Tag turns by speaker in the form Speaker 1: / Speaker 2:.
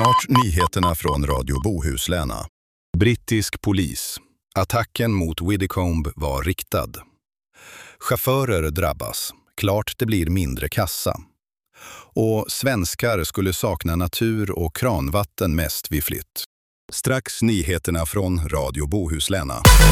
Speaker 1: Snart nyheterna från Radio Bohusläna. Brittisk polis. Attacken mot Widdicombe var riktad. Chaufförer drabbas. Klart det blir mindre kassa. Och svenskar skulle sakna natur och kranvatten mest vid flytt. Strax nyheterna från Radio Bohusläna.